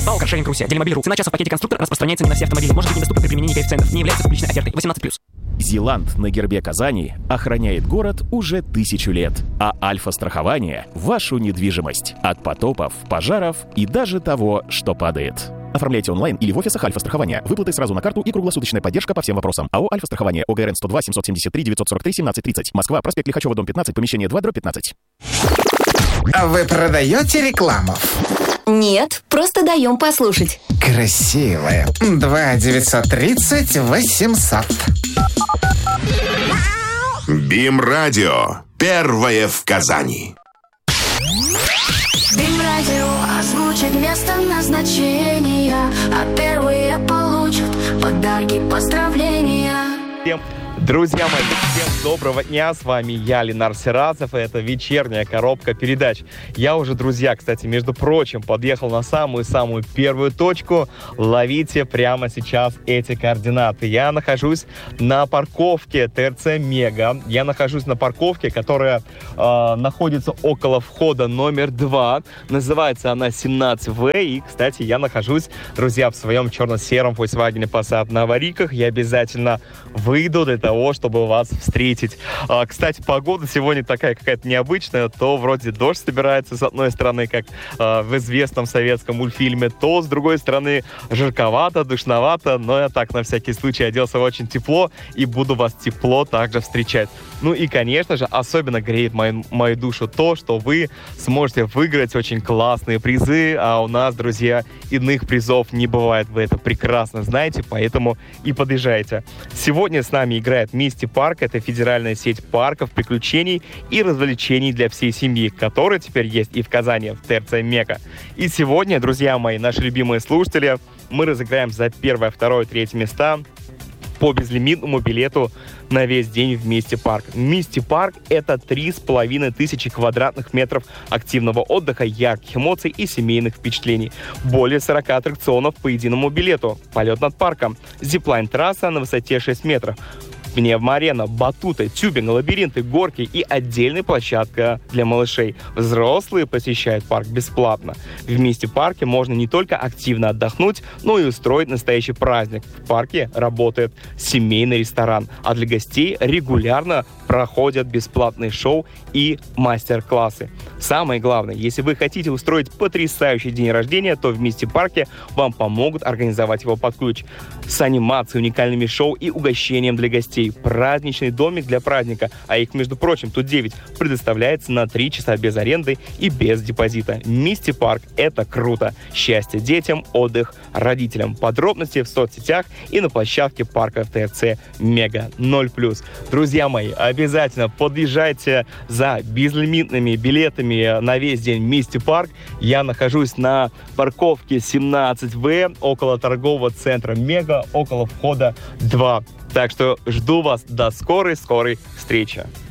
ПАО «Каршеринг Руси». Делимобиль.ру. Цена часа в пакете «Конструктор» распространяется не на все автомобили. Может быть недоступна при применении коэффициентов. Не является публичной офертой. 18+. Зиланд на гербе Казани охраняет город уже 1000 лет, а Альфа-страхование – вашу недвижимость от потопов, пожаров и даже того, что падает. Оформляйте онлайн или в офисах Альфа-страхования. Выплаты сразу на карту и круглосуточная поддержка по всем вопросам. АО «Альфа-страхование», ОГРН 102 773 943 1730. Москва, проспект Лихачева, дом 15, помещение 2/15. А вы продаете рекламу? Нет, просто даем послушать. Красивая. 2 930 800. БИМ-радио. Первое в Казани. БИМ-радио озвучит место назначения, а первые получат подарки, поздравления. Друзья мои, всем доброго дня, с вами я, Ленар Сиразов, и это вечерняя коробка передач. Я уже, друзья, кстати, между прочим, подъехал на самую-самую первую точку. Ловите прямо сейчас эти координаты. Я нахожусь на парковке ТРЦ «Мега». Я нахожусь на парковке, которая находится около входа номер 2. Называется она 17В. И, кстати, я нахожусь, друзья, в своем черно-сером Volkswagen Passat на аварийках. Я обязательно выйду для того, чтобы вас встретить. Кстати, погода сегодня такая какая-то необычная. То вроде дождь собирается с одной стороны, как в известном советском мультфильме, то с другой стороны жарковато, душновато. Но я так на всякий случай оделся очень тепло и буду вас тепло также встречать. Ну и, конечно же, особенно греет мою душу то, что вы сможете выиграть очень классные призы, а у нас, друзья, иных призов не бывает. Вы это прекрасно знаете, поэтому и подъезжайте. Сегодня с нами играет Мисти Парк. Это федеральная сеть парков, приключений и развлечений для всей семьи, которая теперь есть и в Казани, в ТРЦ «Мега». И сегодня, друзья мои, наши любимые слушатели, мы разыграем за 1, 2, 3 места по безлимитному билету на весь день в Мисти Парк. Мисти Парк — это 3500 квадратных метров активного отдыха, ярких эмоций и семейных впечатлений. Более 40 аттракционов по единому билету. Полет над парком. Зиплайн-трасса на высоте 6 метров. Пневмоарена, батуты, тюбинг, лабиринты, горки и отдельная площадка для малышей. Взрослые посещают парк бесплатно. В Мисти Парке можно не только активно отдохнуть, но и устроить настоящий праздник. В парке работает семейный ресторан, а для гостей регулярно проходят бесплатные шоу и мастер-классы. Самое главное, если вы хотите устроить потрясающий день рождения, то в Мисти Парке вам помогут организовать его под ключ. С анимацией, уникальными шоу и угощением для гостей. Праздничный домик для праздника, а их, между прочим, тут 9, предоставляется на 3 часа без аренды и без депозита. Мисти Парк — это круто. Счастье детям, отдых родителям. Подробности в соцсетях и на площадке парка ТРЦ «Мега» 0+. Друзья мои, обязательно подъезжайте за безлимитными билетами на весь день в Мисти Парк. Я нахожусь на парковке 17В, около торгового центра «Мега», около входа 2. Так что жду вас до скорой встречи.